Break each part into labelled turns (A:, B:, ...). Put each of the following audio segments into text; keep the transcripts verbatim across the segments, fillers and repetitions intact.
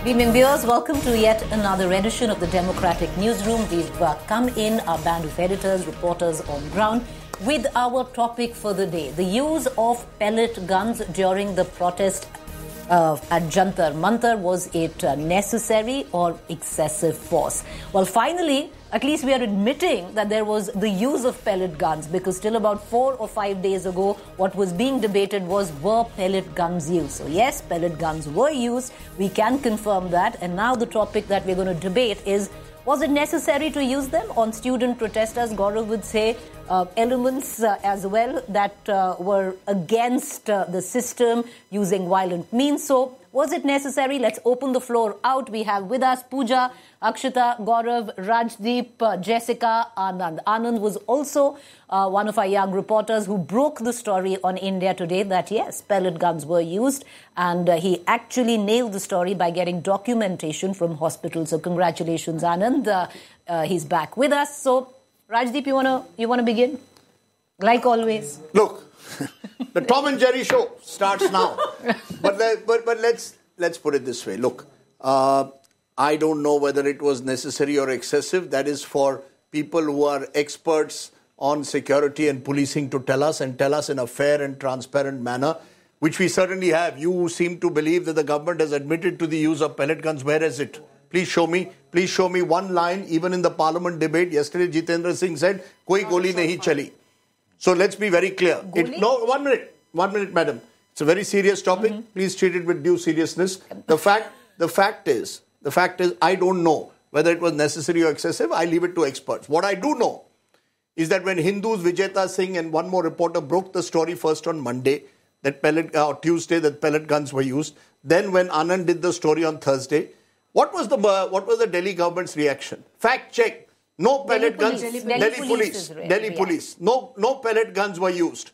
A: Evening viewers, welcome to yet another edition of the Democratic Newsroom. We've uh, come in, our band of editors, reporters on ground, with our topic for the day, the use of pellet guns during the protest uh, at Jantar Mantar. Was it uh, necessary or excessive force? Well, finally, at least we are admitting that there was the use of pellet guns, because till about four or five days ago, what was being debated was, were pellet guns used? So yes, pellet guns were used. We can confirm that. And now the topic that we're going to debate is, was it necessary to use them on student protesters? Gaurav would say uh, elements uh, as well that uh, were against uh, the system using violent means. So was it necessary? Let's open the floor out. We have with us Pooja, Akshita, Gaurav, Rajdeep, uh, Jessica, Anand. Anand was also uh, one of our young reporters who broke the story on India Today that yes, pellet guns were used, and uh, he actually nailed the story by getting documentation from hospitals. So congratulations, Anand. Uh, uh, he's back with us. So Rajdeep, you wanna you wanna begin? Like always.
B: Look, the Tom and Jerry show starts now. but, let, but but let's let's put it this way. Look. Uh, I don't know whether it was necessary or excessive. That is for people who are experts on security and policing to tell us, and tell us in a fair and transparent manner, which we certainly have. You seem to believe that the government has admitted to the use of pellet guns. Where is it? Please show me. Please show me one line. Even in the parliament debate yesterday, Jitendra Singh said, "Koi goli nahi chali." So let's be very clear. It, no, one minute. One minute, madam. It's a very serious topic. Mm-hmm. Please treat it with due seriousness. The fact, the fact is, The fact is, I don't know whether it was necessary or excessive. I leave it to experts. What I do know is that when Hindus, Vijeta Singh and one more reporter broke the story first on Monday, that pellet, uh, Tuesday, that pellet guns were used. Then when Anand did the story on Thursday, what was the uh, what was the Delhi government's reaction? Fact check. No pellet guns.
A: Delhi,
B: Delhi, Delhi police.
A: Delhi,
B: Delhi police. No, no pellet guns were used.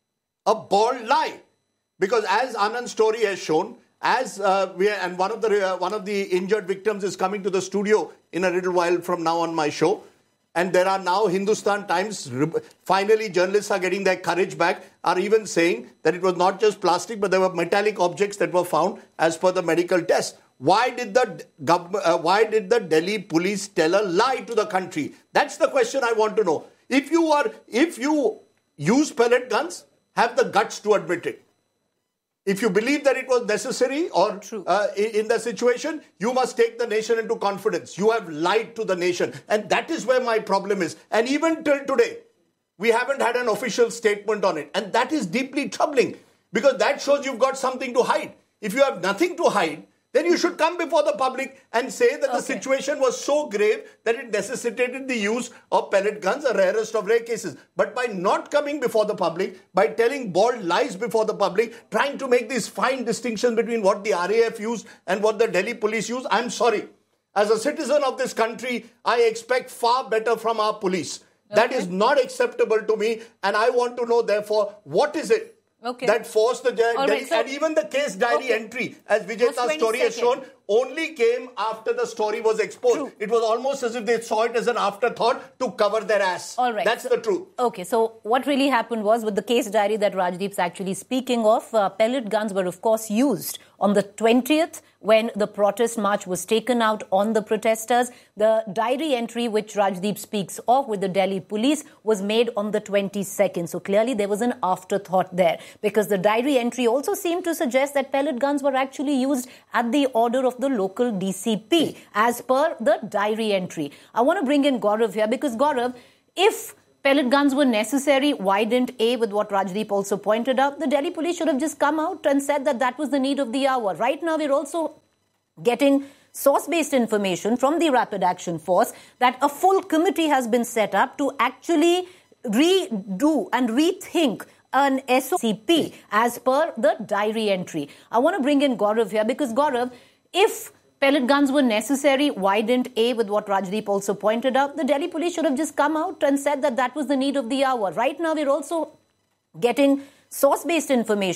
B: A bald lie. Because as Anand's story has shown, As uh, we are, and one of the uh, one of the injured victims is coming to the studio in a little while from now on my show, and there are now Hindustan Times. Finally, journalists are getting their courage back. Are even saying that it was not just plastic, but there were metallic objects that were found as per the medical test. Why did the government? Uh, why did the Delhi police tell a lie to the country? That's the question I want to know. If you are, if you use pellet guns, have the guts to admit it. If you believe that it was necessary or uh, in the situation, you must take the nation into confidence. You have lied to the nation. And that is where my problem is. And even till today, we haven't had an official statement on it. And that is deeply troubling, because that shows you've got something to hide. If you have nothing to hide, then you should come before the public and say that okay, the situation was so grave that it necessitated the use of pellet guns, a rarest of rare cases. But by not coming before the public, by telling bald lies before the public, trying to make these fine distinctions between what the R A F used and what the Delhi police used, I'm sorry. As a citizen of this country, I expect far better from our police. Okay. That is not acceptable to me, and I want to know, therefore, what is it Okay. that forced the Delhi, right, so, and even the case diary okay. entry, as Vijeta's story has shown, only came after the story was exposed. True. It was almost as if they saw it as an afterthought to cover their ass. All right. That's so, the truth.
A: Okay, so what really happened was, with the case diary that Rajdeep's actually speaking of, uh, pellet guns were of course used on the twentieth when the protest march was taken out on the protesters. The diary entry which Rajdeep speaks of with the Delhi police was made on the twenty-second. So clearly there was an afterthought there, because the diary entry also seemed to suggest that pellet guns were actually used at the order of the local D C P, as per the diary entry. I want to bring in Gaurav here, because Gaurav, if pellet guns were necessary, why didn't A, with what Rajdeep also pointed out, the Delhi police should have just come out and said that that was the need of the hour. Right now, we're also getting source-based information from the Rapid Action Force that a full committee has been set up to actually redo and rethink an S O P as per the diary entry. I want to bring in Gaurav here, because Gaurav, if pellet guns were necessary, why didn't A, with what Rajdeep also pointed out, the Delhi police should have just come out and said that that was the need of the hour. Right now, we're also getting source-based information